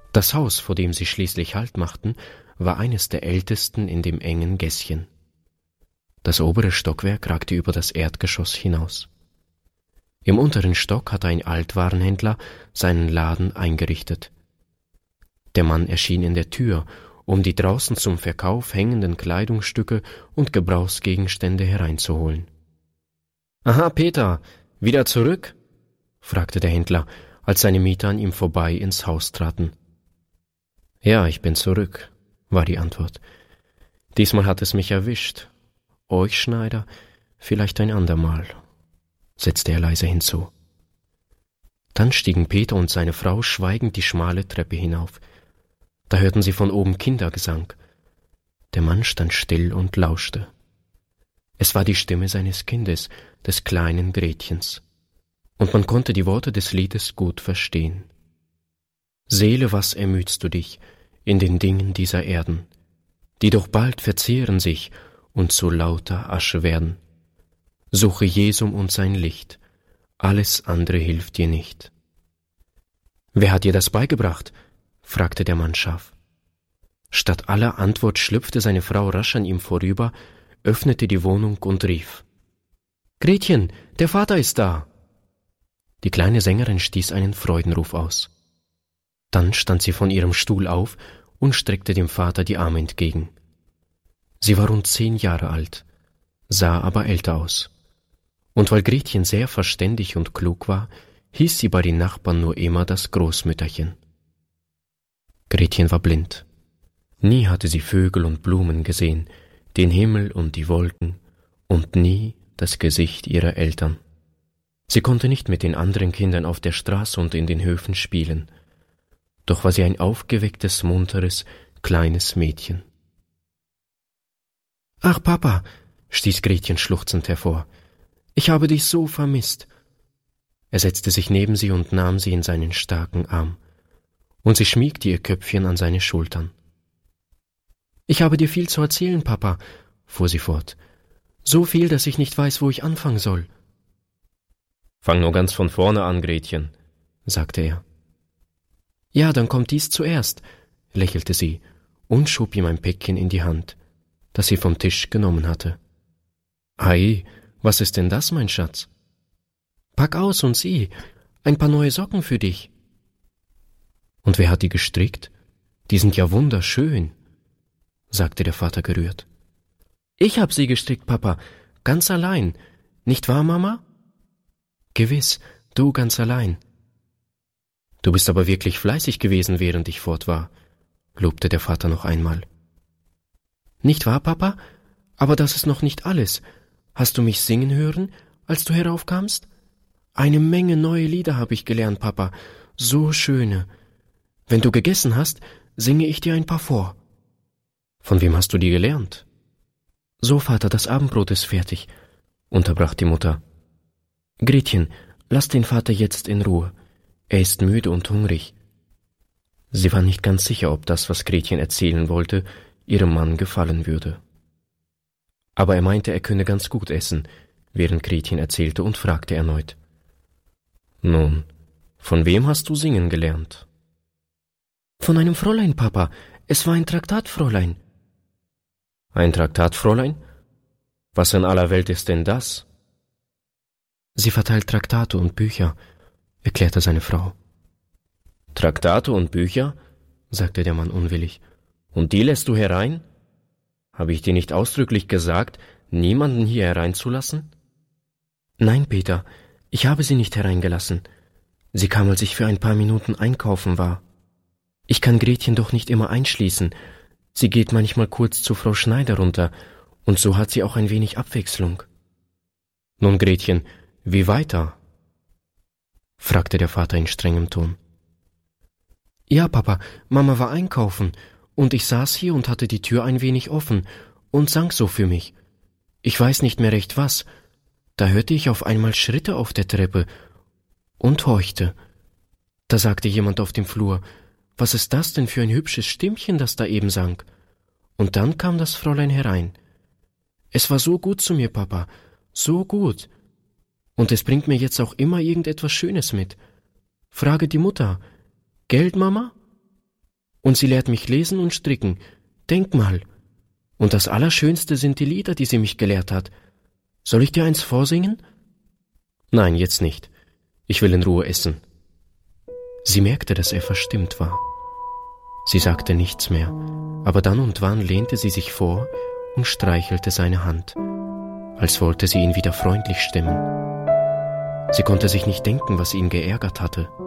Das Haus, vor dem sie schließlich Halt machten, war eines der ältesten in dem engen Gässchen. Das obere Stockwerk ragte über das Erdgeschoss hinaus. Im unteren Stock hatte ein Altwarenhändler seinen Laden eingerichtet. Der Mann erschien in der Tür, um die draußen zum Verkauf hängenden Kleidungsstücke und Gebrauchsgegenstände hereinzuholen. »Aha, Peter, wieder zurück?« fragte der Händler, als seine Mieter an ihm vorbei ins Haus traten. »Ja, ich bin zurück«, war die Antwort. »Diesmal hat es mich erwischt. Euch, Schneider, vielleicht ein andermal«, setzte er leise hinzu. Dann stiegen Peter und seine Frau schweigend die schmale Treppe hinauf. Da hörten sie von oben Kindergesang. Der Mann stand still und lauschte. Es war die Stimme seines Kindes, des kleinen Gretchens, und man konnte die Worte des Liedes gut verstehen. »Seele, was ermüdst du dich in den Dingen dieser Erden, die doch bald verzehren sich und zu lauter Asche werden? Suche Jesum und sein Licht, alles andere hilft dir nicht.« »Wer hat dir das beigebracht?« fragte der Mann scharf. Statt aller Antwort schlüpfte seine Frau rasch an ihm vorüber, öffnete die Wohnung und rief: »Gretchen, der Vater ist da!« Die kleine Sängerin stieß einen Freudenruf aus. Dann stand sie von ihrem Stuhl auf und streckte dem Vater die Arme entgegen. Sie war rund 10 Jahre alt, sah aber älter aus. Und weil Gretchen sehr verständig und klug war, hieß sie bei den Nachbarn nur immer das Großmütterchen. Gretchen war blind. Nie hatte sie Vögel und Blumen gesehen, den Himmel und die Wolken und nie das Gesicht ihrer Eltern. Sie konnte nicht mit den anderen Kindern auf der Straße und in den Höfen spielen. Doch war sie ein aufgewecktes, munteres, kleines Mädchen. »Ach, Papa«, stieß Gretchen schluchzend hervor, »ich habe dich so vermisst.« Er setzte sich neben sie und nahm sie in seinen starken Arm, und sie schmiegte ihr Köpfchen an seine Schultern. »Ich habe dir viel zu erzählen, Papa«, fuhr sie fort, »so viel, dass ich nicht weiß, wo ich anfangen soll.« »Fang nur ganz von vorne an, Gretchen«, sagte er. »Ja, dann kommt dies zuerst«, lächelte sie und schob ihm ein Päckchen in die Hand, das sie vom Tisch genommen hatte. »Ei, was ist denn das, mein Schatz?« »Pack aus und sieh, ein paar neue Socken für dich.« »Und wer hat die gestrickt? Die sind ja wunderschön«, sagte der Vater gerührt. »Ich hab sie gestrickt, Papa, ganz allein. Nicht wahr, Mama?« »Gewiss, du ganz allein.« »Du bist aber wirklich fleißig gewesen, während ich fort war«, lobte der Vater noch einmal. »Nicht wahr, Papa? Aber das ist noch nicht alles. Hast du mich singen hören, als du heraufkamst? Eine Menge neue Lieder habe ich gelernt, Papa, so schöne. Wenn du gegessen hast, singe ich dir ein paar vor.« »Von wem hast du die gelernt?« »So, Vater, das Abendbrot ist fertig«, unterbrach die Mutter. »Gretchen, lass den Vater jetzt in Ruhe. Er ist müde und hungrig.« Sie war nicht ganz sicher, ob das, was Gretchen erzählen wollte, ihrem Mann gefallen würde. Aber er meinte, er könne ganz gut essen, während Gretchen erzählte, und fragte erneut: »Nun, von wem hast du singen gelernt?« »Von einem Fräulein, Papa. Es war ein Traktatfräulein.« »Ein Traktatfräulein? Was in aller Welt ist denn das?« »Sie verteilt Traktate und Bücher«, erklärte seine Frau. »Traktate und Bücher?«, sagte der Mann unwillig. »Und die lässt du herein? Habe ich dir nicht ausdrücklich gesagt, niemanden hier hereinzulassen?« »Nein, Peter, ich habe sie nicht hereingelassen. Sie kam, als ich für ein paar Minuten einkaufen war. Ich kann Gretchen doch nicht immer einschließen. Sie geht manchmal kurz zu Frau Schneider runter, und so hat sie auch ein wenig Abwechslung.« »Nun, Gretchen, wie weiter?«, fragte der Vater in strengem Ton. »Ja, Papa, Mama war einkaufen, und ich saß hier und hatte die Tür ein wenig offen und sang so für mich. Ich weiß nicht mehr recht was. Da hörte ich auf einmal Schritte auf der Treppe und horchte. Da sagte jemand auf dem Flur: »Was ist das denn für ein hübsches Stimmchen, das da eben sang?« Und dann kam das Fräulein herein. Es war so gut zu mir, Papa, so gut. Und es bringt mir jetzt auch immer irgendetwas Schönes mit. Frage die Mutter. Geld, Mama?« Und sie lehrt mich lesen und stricken. Denk mal. Und das Allerschönste sind die Lieder, die sie mich gelehrt hat. Soll ich dir eins vorsingen?« »Nein, jetzt nicht. Ich will in Ruhe essen.« Sie merkte, dass er verstimmt war. Sie sagte nichts mehr, aber dann und wann lehnte sie sich vor und streichelte seine Hand, als wollte sie ihn wieder freundlich stimmen. Sie konnte sich nicht denken, was ihn geärgert hatte.